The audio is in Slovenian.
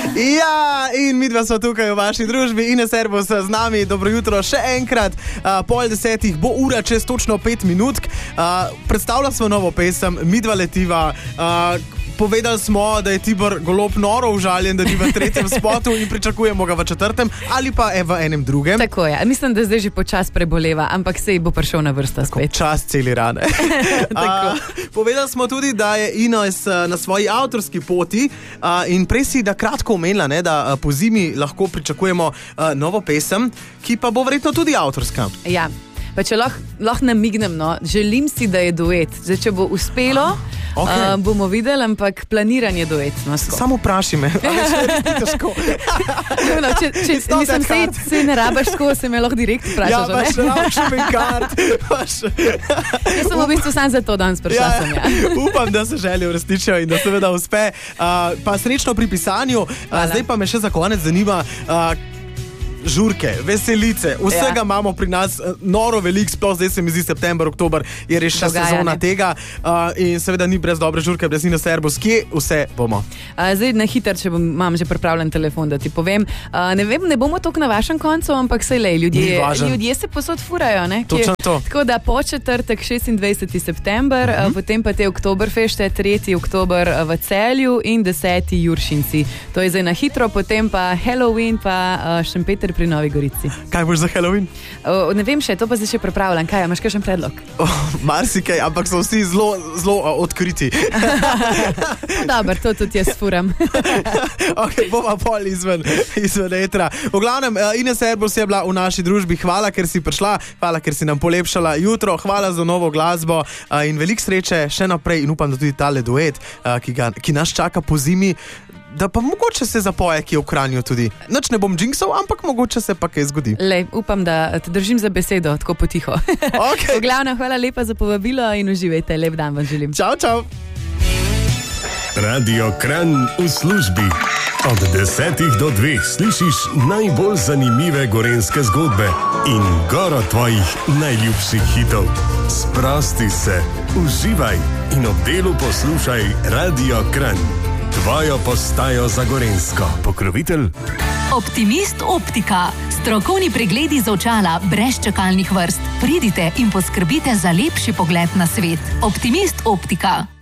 Ja, in midva smo tukaj v vaši družbi. Ines Erbos z nami, dobro jutro še enkrat. 9:30 bo ura čez točno 5 minut. Predstavlja smo novo pesem, midva letiva. Povedali smo, da je Tibor Golob noro užaljen, da ni v 3. spotu in pričakujemo ga v 4. ali pa v enem drugem. Tako je. Mislim, da zdaj že počas preboleva, ampak sej bo prišel na vrsta spet. Čas celi rane. Povedali smo tudi, da je Ines na svoji avtorski poti in prej si da kratko omenila, da po zimi lahko pričakujemo novo pesem, ki pa bo verjetno tudi avtorska. Ja, pa če lahko namignem, želim si, da je duet. Zdaj, če bo uspelo, bomo videli, ampak planiran je duet. Samo vpraši me, ali še res težko. Mislim, se ne rabaš tako, se me lahko direkt vprašaš. Ja, pa še ravno mi kart. Jaz sem v bistvu sam za to danes prišla. Upam, da se želje uresničijo in da seveda uspe. Pa srečno pri pisanju. Zdaj pa me še za konec zanima, žurke, veselice, vsega imamo pri nas noro veliko, sploh zdaj se mi zdi september, oktober je res še sezona tega in seveda ni brez dobre žurke, brez Ines Erbos. Kje vse bomo? Zdaj na hitro, če imam že pripravljen telefon, da ti povem. Ne vem, ne bomo toliko na vašem koncu, ampak sej lej, ljudje se posod furajo, ne? Točno to. Tako da po četrtek 26. september, potem pa te Oktoberfeste, 3. oktober v Celju in 10. Juršinci. To je zdaj na hitro, potem pa Halloween, pa Šempeter pri Novi Gorici. Kaj boš za Halloween? Ne vem še, to pa zdaj še pripravljam. Kaj, imaš kakšen predlog? Marsikaj, ampak so vsi zelo odkriti. Dobar, to tudi jaz furam. Bova pol izven etra. V glavnem, Ines Erbos je bila v naši družbi. Hvala, ker si prišla, hvala, ker si nam polepšala jutro, hvala za novo glasbo in veliko sreče še naprej in upam, da tudi tale duet, ki nas čaka po zimi, da pa mogoče se zapoje, ki je v Kranju tudi. Nič ne bom džinksal, ampak mogoče se pa kaj zgodi. Lej, upam, da te držim za besedo, tako potiho. V glavnem, hvala lepa za povabilo in uživajte. Lep dan vam želim. Čau, čau. Radio Kranj v službi. Od 10 do 2 slišiš najbolj zanimive gorenjske zgodbe in goro tvojih najljubših hitov. Sprosti se, uživaj in ob delu poslušaj Radio Kranj. Tvojo postajo za gorenjsko. Pokrovitelj Optimist Optika. Strokovni pregledi za očala brez čakalnih vrst. Pridite in poskrbite za lepši pogled na svet. Optimist Optika.